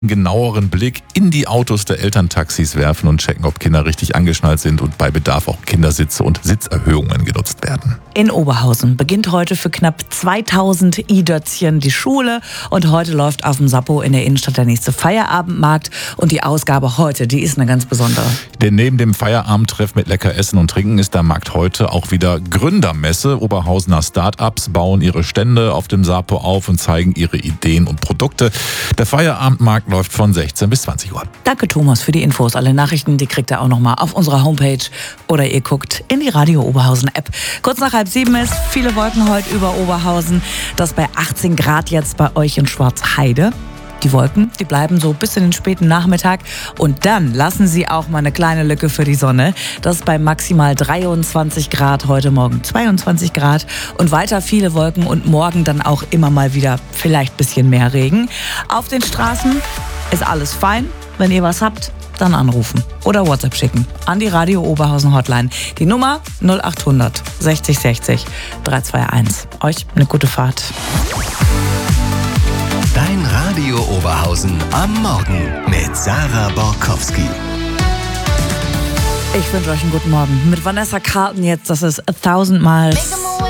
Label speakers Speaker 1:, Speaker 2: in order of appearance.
Speaker 1: genaueren Blick in die Autos der Elterntaxis werfen und checken, ob Kinder richtig angeschnallt sind und bei Bedarf auch Kindersitze und Sitzerhöhungen genutzt werden.
Speaker 2: In Oberhausen beginnt heute für knapp 2000 i-Dötzchen die Schule und heute läuft auf dem Sappo in der Innenstadt der nächste Feierabendmarkt und die Ausgabe heute, die ist eine ganz besondere.
Speaker 1: Denn neben dem Feierabendtreff mit lecker Essen und Trinken ist der Markt heute auch wieder Gründermesse. Oberhausener Start-ups bauen ihre Stände auf dem Sappo auf und zeigen ihre Ideen und Produkte. Der Feierabendmarkt läuft von 16 bis 20 Uhr.
Speaker 2: Danke Thomas für die Infos. Alle Nachrichten, die kriegt ihr auch nochmal auf unserer Homepage oder ihr guckt in die Radio Oberhausen App. Kurz nach 6:30 ist viele Wolken heute über Oberhausen. Das bei 18 Grad jetzt bei euch in Schwarzheide. Die Wolken, die bleiben so bis in den späten Nachmittag und dann lassen sie auch mal eine kleine Lücke für die Sonne. Das bei maximal 23 Grad, heute Morgen 22 Grad und weiter viele Wolken und morgen dann auch immer mal wieder vielleicht ein bisschen mehr Regen. Auf den Straßen ist alles fein. Wenn ihr was habt, dann anrufen oder WhatsApp schicken an die Radio Oberhausen Hotline. Die Nummer 0800 60 60 321. Euch eine gute Fahrt.
Speaker 3: Dein Radio Oberhausen am Morgen mit Sarah Borkowski.
Speaker 2: Ich wünsche euch einen guten Morgen. Mit Vanessa Carlton jetzt, das ist 1000 Miles.